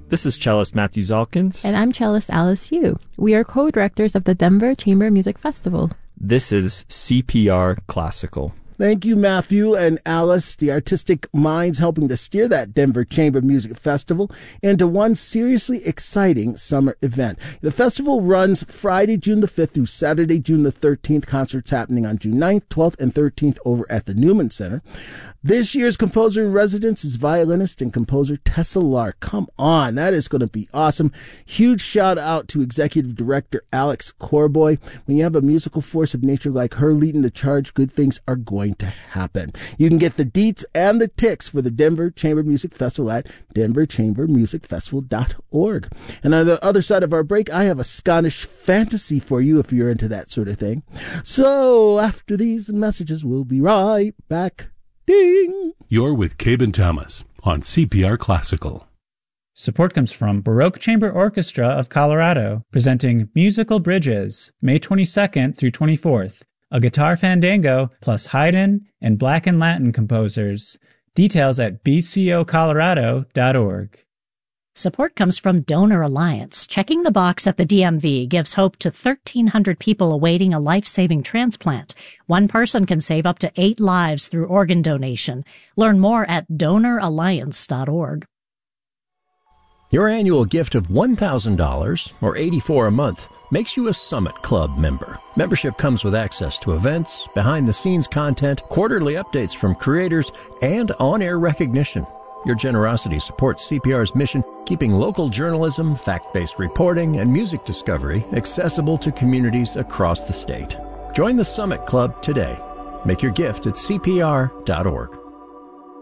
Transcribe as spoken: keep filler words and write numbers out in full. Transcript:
This is cellist Matthew Zalkins. And I'm cellist Alice Yu. We are co-directors of the Denver Chamber Music Festival. This is C P R Classical. Thank you, Matthew and Alice, the artistic minds helping to steer that Denver Chamber Music Festival into one seriously exciting summer event. The festival runs Friday, June the fifth through Saturday, June the thirteenth. Concerts happening on June ninth, twelfth, and thirteenth over at the Newman Center. This year's composer in residence is violinist and composer Tessa Lark. Come on, that is going to be awesome. Huge shout out to executive director Alex Corboy. When you have a musical force of nature like her leading the charge, good things are going to happen. You can get the deets and the ticks for the Denver Chamber Music Festival at denver chamber music festival dot org. And on the other side of our break, I have a Scottish fantasy for you if you're into that sort of thing. So after these messages, we'll be right back. Ding! You're with Cabe Thomas on C P R Classical. Support comes from Baroque Chamber Orchestra of Colorado, presenting Musical Bridges, May twenty-second through twenty-fourth, a guitar fandango plus Haydn and Black and Latin composers. Details at b c o colorado dot org. Support comes from Donor Alliance. Checking the box at the D M V gives hope to thirteen hundred people awaiting a life-saving transplant. One person can save up to eight lives through organ donation. Learn more at donor alliance dot org. Your annual gift of one thousand dollars, or eighty-four dollars a month, makes you a Summit Club member. Membership comes with access to events, behind-the-scenes content, quarterly updates from creators, and on-air recognition. Your generosity supports C P R's mission, keeping local journalism, fact-based reporting, and music discovery accessible to communities across the state. Join the Summit Club today. Make your gift at c p r dot org.